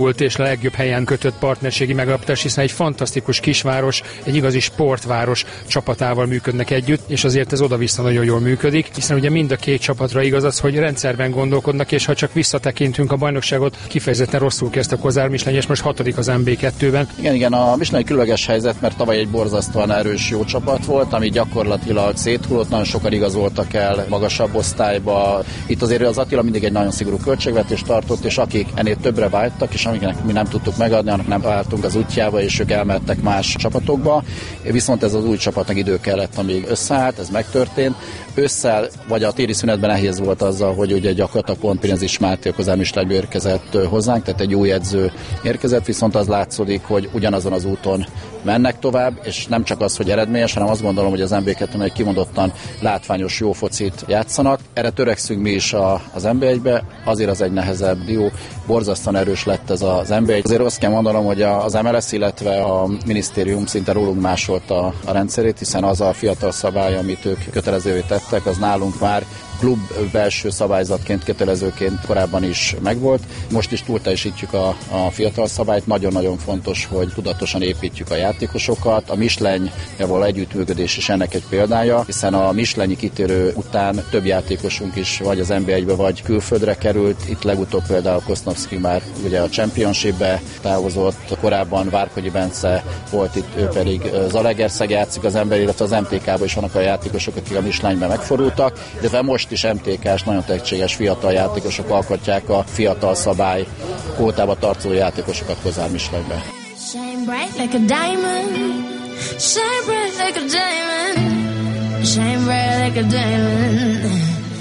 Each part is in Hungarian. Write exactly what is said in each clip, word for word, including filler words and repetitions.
és a legjobb helyen kötött partnerségi megalapítás, hiszen egy fantasztikus kisváros, egy igazi sportváros csapatával működnek együtt, és azért ez oda-vissza nagyon jól működik, hiszen ugye mind a két csapatra igaz az, hogy rendszerben gondolkodnak, és ha csak visszatekintünk a bajnokságot, kifejezetten rosszul kezdte a Kozár Michelin, és most hatodik az em bé kettőben. Igen, igen, a Michelin különleges helyzet, mert tavaly egy borzasztóan erős jó csapat volt, ami gyakorlatilag széthullott, nagyon sokan igazoltak el magasabb osztályba. Itt azért az Attila mindig egy nagyon szigorú költségvetést tartott, és akik ennél többre vágytak, és amiknek mi nem tudtuk megadni, annak nem álltunk az útjába, és ők elmehettek más csapatokba. Viszont ez az új csapatnak idő kellett, amíg összeállt, ez megtörtént. Ősszel vagy a téli szünetben nehéz volt azzal, hogy ugye gyakorlatilag pont Pinezis Máté a Kozár Michelinből érkezett hozzánk, tehát egy új edző érkezett, viszont az látszódik, hogy ugyanazon az úton mennek tovább, és nem csak az, hogy eredményes, hanem azt gondolom, hogy az em bé kettőben egy kimondottan látványos, jó focit játszanak. Erre törekszünk mi is a, az em bé egybe, azért az egy nehezebb dió, borzasztóan erős lett ez az em bé egy. Azért azt kell mondanom, hogy az em el es, illetve a minisztérium szinte rólunk másolta a, a rendszerét, hiszen az a fiatal szabály, amit ők kötelezővé tettek, az nálunk már klub belső szabályzatként, kötelezőként korábban is megvolt. Most is túlteljesítjük a, a fiatal szabályt. Nagyon-nagyon fontos, hogy tudatosan építjük a játékosokat. A Michelin-jával együttműködés is ennek egy példája, hiszen a Michelin-i kitérő után több játékosunk is vagy az em bé egybe, vagy külföldre került. Itt legutóbb például Kosznovszki már ugye a Championship-be távozott, korábban Várkonyi Bence volt itt, ő pedig Zalaegerszeg játszik az ember, illetve az em té ká-ban is vannak a játékosok, akik a Michelin-ben megfordultak, de most is em té ká-s, nagyon tehetséges fiatal játékosok alkotják a fiatal szabály kótába tartozó játékosokat Kozár Michelinbe. Shine bright like a diamond, shine bright like a diamond, shine bright like a diamond.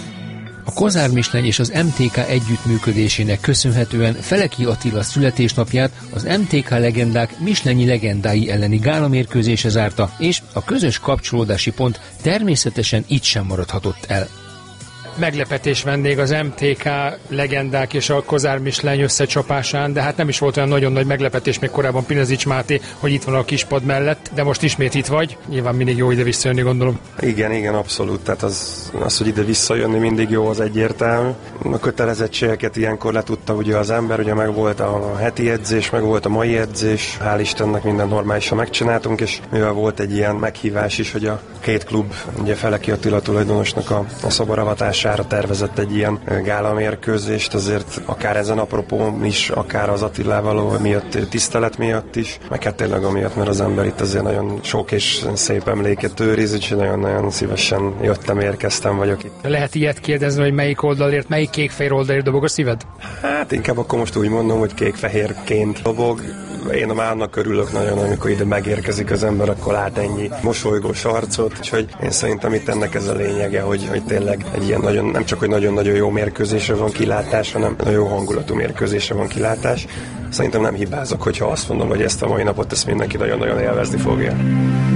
A Kozár Michelin és az em té ká együttműködésének köszönhetően Feleki Attila születésnapját az em té ká legendák Michelini legendái elleni gálamérkőzése zárta, és a közös kapcsolódási pont természetesen itt sem maradhatott el. Meglepetés vendég az em té ká legendák és a Kozár Michelin összecsapásán, de hát nem is volt olyan nagyon nagy meglepetés még korábban Pinezis Máté, hogy itt van a kispad mellett, de most ismét itt vagy. Nyilván mindig jó ide visszajönni, gondolom. Igen, igen, abszolút. Tehát az, az, hogy ide visszajönni mindig jó, az egyértelmű. A kötelezettségeket ilyenkor letudta ugye az ember, ugye meg volt a heti edzés, meg volt a mai edzés. Hál' Istennek minden normálisan megcsináltunk, és mivel volt egy ilyen meghívás is, hogy a két klub, ugye Feleki Attila tulajdonosnak a, a szoboravatására tervezett egy ilyen gálamérkőzést, azért akár ezen apropón is, akár az Attilával miatt, tisztelet miatt is, meg hát tényleg amiatt, mert az ember itt azért nagyon sok és szép emléket őriz, úgyhogy nagyon-nagyon szívesen jöttem, érkeztem, vagyok itt. Lehet ilyet kérdezni, hogy melyik oldalért, melyik kék-fehér oldalért dobog a szíved? Hát inkább akkor most úgy mondom, hogy kék-fehérként dobog. Én már annak örülök nagyon, amikor ide megérkezik az ember, akkor lát ennyi mosolygós arcot, úgyhogy én szerintem itt ennek ez a lényege, hogy, hogy tényleg egy ilyen nagyon, nem csak, hogy nagyon-nagyon jó mérkőzésre van kilátás, hanem nagyon jó hangulatú mérkőzésre van kilátás. Szerintem nem hibázok, hogyha azt mondom, hogy ezt a mai napot ezt mindenki nagyon-nagyon élvezni fogja.